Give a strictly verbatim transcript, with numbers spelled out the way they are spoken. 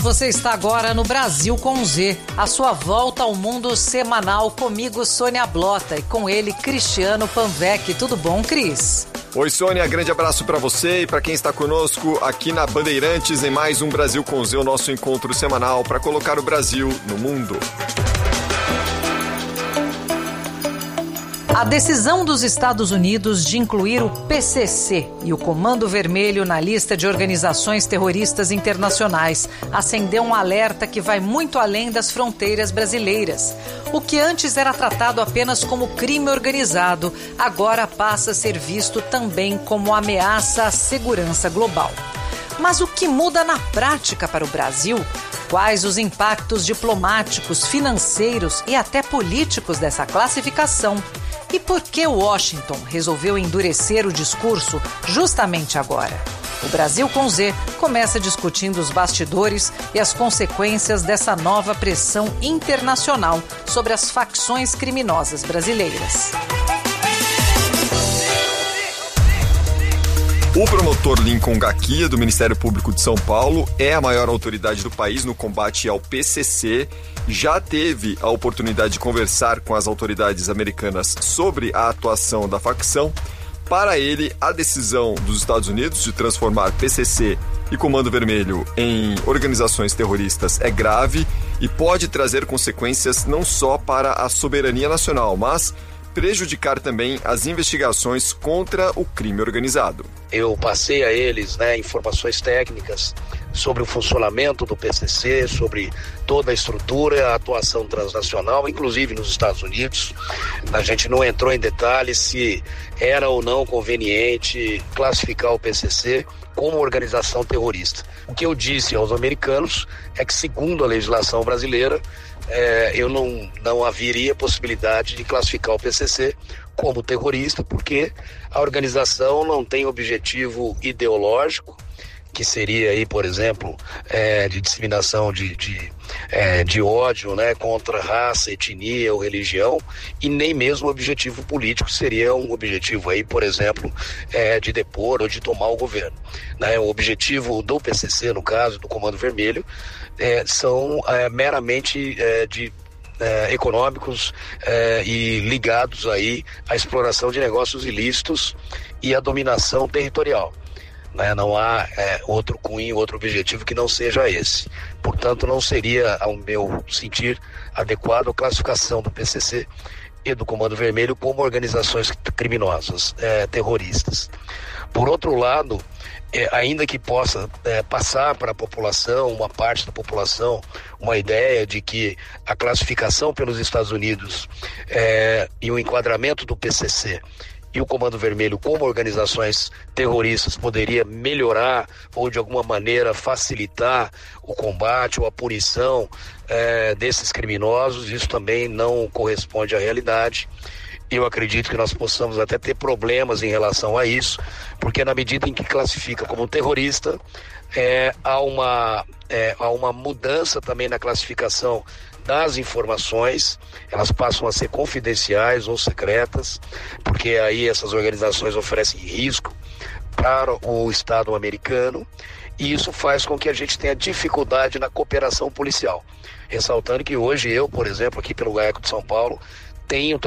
Você está agora no Brasil com Z, a sua volta ao mundo semanal comigo, Sônia Blota, e com ele, Cristiano Panvec. Tudo bom, Cris? Oi, Sônia, grande abraço para você e para quem está conosco aqui na Bandeirantes em mais um Brasil com Z, o nosso encontro semanal para colocar o Brasil no mundo. A decisão dos Estados Unidos de incluir o P C C e o Comando Vermelho na lista de organizações terroristas internacionais acendeu um alerta que vai muito além das fronteiras brasileiras. O que antes era tratado apenas como crime organizado, agora passa a ser visto também como ameaça à segurança global. Mas o que muda na prática para o Brasil? Quais os impactos diplomáticos, financeiros e até políticos dessa classificação? E por que Washington resolveu endurecer o discurso justamente agora? O Brasil com Z começa discutindo os bastidores e as consequências dessa nova pressão internacional sobre as facções criminosas brasileiras. O promotor Lincoln Gaquia, do Ministério Público de São Paulo, é a maior autoridade do país no combate ao P C C. Já teve a oportunidade de conversar com as autoridades americanas sobre a atuação da facção. Para ele, a decisão dos Estados Unidos de transformar P C C e Comando Vermelho em organizações terroristas é grave e pode trazer consequências não só para a soberania nacional, mas prejudicar também as investigações contra o crime organizado. Eu passei a eles, né, informações técnicas sobre o funcionamento do P C C, sobre toda a estrutura, a atuação transnacional, inclusive nos Estados Unidos. A gente não entrou em detalhes se era ou não conveniente classificar o P C C como organização terrorista. O que eu disse aos americanos é que, segundo a legislação brasileira, É, eu não, não haveria possibilidade de classificar o P C C como terrorista, porque a organização não tem objetivo ideológico, que seria aí, por exemplo, é, de disseminação de, de, é, de ódio, né, contra raça, etnia ou religião, e nem mesmo objetivo político, seria um objetivo aí, por exemplo, é, de depor ou de tomar o governo. Né? O objetivo do P C C, no caso, do Comando Vermelho, é, são é, meramente é, de É, econômicos é, e ligados aí à exploração de negócios ilícitos e à dominação territorial. Né? Não há é, outro cunho, outro objetivo que não seja esse. Portanto, não seria, ao meu sentir, adequado a classificação do P C C e do Comando Vermelho como organizações criminosas, é, terroristas. Por outro lado, É, ainda que possa é, passar para a população, uma parte da população, uma ideia de que a classificação pelos Estados Unidos é, e o enquadramento do P C C e o Comando Vermelho como organizações terroristas poderia melhorar ou de alguma maneira facilitar o combate ou a punição é, desses criminosos, isso também não corresponde à realidade. Eu acredito que nós possamos até ter problemas em relação a isso, porque na medida em que classifica como terrorista, é, há, uma, é, há uma mudança também na classificação das informações, elas passam a ser confidenciais ou secretas, porque aí essas organizações oferecem risco para o Estado americano, e isso faz com que a gente tenha dificuldade na cooperação policial. Ressaltando que hoje eu, por exemplo, aqui pelo GAECO de São Paulo, tenho